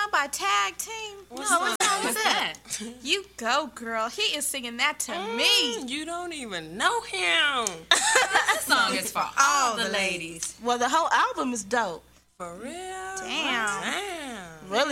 song by Tag Team? What song was that? You Go Girl. He is singing that to me. You don't even know him. This song is for all the ladies. Well, the whole album is dope. For real? Damn. Dang.